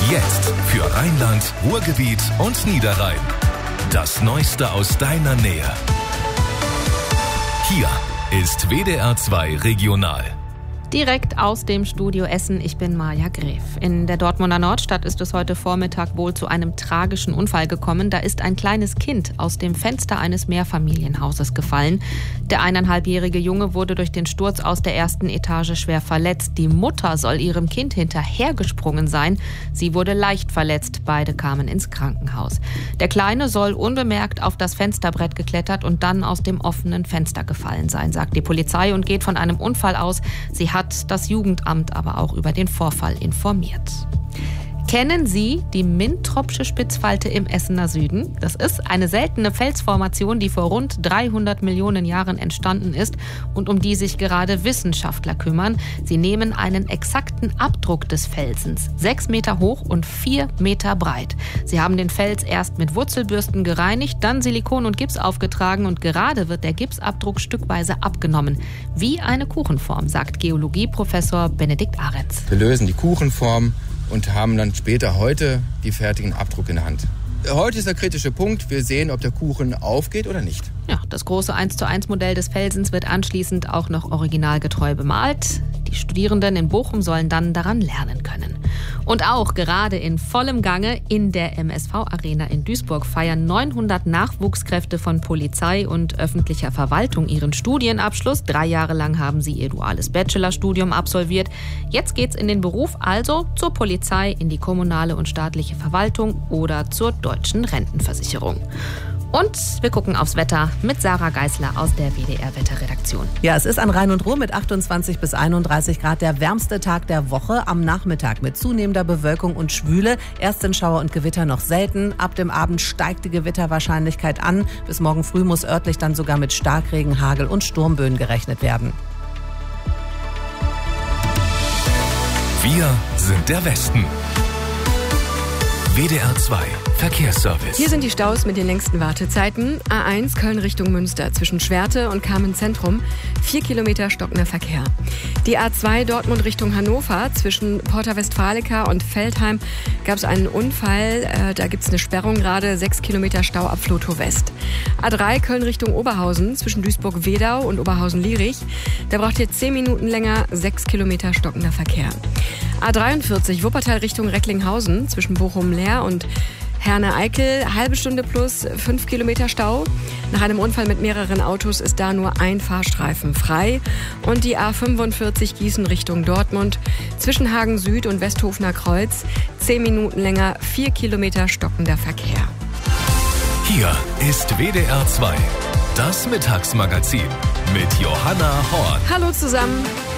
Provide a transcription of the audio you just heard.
Jetzt für Rheinland, Ruhrgebiet und Niederrhein. Das Neueste aus deiner Nähe. Hier ist WDR 2 Regional. Direkt aus dem Studio Essen, ich bin Maja Gref. In der Dortmunder Nordstadt ist es heute Vormittag wohl zu einem tragischen Unfall gekommen. Da ist ein kleines Kind aus dem Fenster eines Mehrfamilienhauses gefallen. Der 1,5-jährige Junge wurde durch den Sturz aus der ersten Etage schwer verletzt. Die Mutter soll ihrem Kind hinterhergesprungen sein. Sie wurde leicht verletzt. Beide kamen ins Krankenhaus. Der Kleine soll unbemerkt auf das Fensterbrett geklettert und dann aus dem offenen Fenster gefallen sein, sagt die Polizei und geht von einem Unfall aus. Sie hat das Jugendamt aber auch über den Vorfall informiert. Kennen Sie die Mintropsche Spitzfalte im Essener Süden? Das ist eine seltene Felsformation, die vor rund 300 Millionen Jahren entstanden ist und um die sich gerade Wissenschaftler kümmern. Sie nehmen einen exakten Abdruck des Felsens, 6 Meter hoch und 4 Meter breit. Sie haben den Fels erst mit Wurzelbürsten gereinigt, dann Silikon und Gips aufgetragen und gerade wird der Gipsabdruck stückweise abgenommen. Wie eine Kuchenform, sagt Geologieprofessor Benedikt Arenz. Wir lösen die Kuchenform und haben dann später heute die fertigen Abdruck in der Hand. Heute ist der kritische Punkt, wir sehen, ob der Kuchen aufgeht oder nicht. Ja, das große 1:1 Modell des Felsens wird anschließend auch noch originalgetreu bemalt. Die Studierenden in Bochum sollen dann daran lernen können. Und auch gerade in vollem Gange in der MSV-Arena in Duisburg feiern 900 Nachwuchskräfte von Polizei und öffentlicher Verwaltung ihren Studienabschluss. 3 Jahre lang haben sie ihr duales Bachelorstudium absolviert. Jetzt geht's in den Beruf, also zur Polizei, in die kommunale und staatliche Verwaltung oder zur deutschen Rentenversicherung. Und wir gucken aufs Wetter mit Sarah Geisler aus der WDR-Wetterredaktion. Ja, es ist an Rhein und Ruhr mit 28 bis 31 Grad der wärmste Tag der Woche am Nachmittag mit zunehmender Bewölkung und Schwüle. Erst sind Schauer und Gewitter noch selten. Ab dem Abend steigt die Gewitterwahrscheinlichkeit an. Bis morgen früh muss örtlich dann sogar mit Starkregen, Hagel und Sturmböen gerechnet werden. Wir sind der Westen. WDR 2 Verkehrsservice. Hier sind die Staus mit den längsten Wartezeiten. A1 Köln Richtung Münster zwischen Schwerte und Kamenz-Zentrum. 4 Kilometer stockender Verkehr. Die A2 Dortmund Richtung Hannover zwischen Porta Westfalica und Veltheim gab es einen Unfall. Da gibt es eine Sperrung gerade. 6 Kilometer Stau ab Flotow West. A3 Köln Richtung Oberhausen zwischen Duisburg-Wedau und Oberhausen-Lierich. Da braucht ihr 10 Minuten länger. 6 Kilometer stockender Verkehr. A43 Wuppertal Richtung Recklinghausen zwischen Bochum-Leer und Herne-Eickel, halbe Stunde plus 5 Kilometer Stau. Nach einem Unfall mit mehreren Autos ist da nur ein Fahrstreifen frei. Und die A45 Gießen Richtung Dortmund zwischen Hagen Süd und Westhofener Kreuz 10 Minuten länger, 4 Kilometer stockender Verkehr. Hier ist WDR 2, das Mittagsmagazin mit Johanna Horn. Hallo zusammen.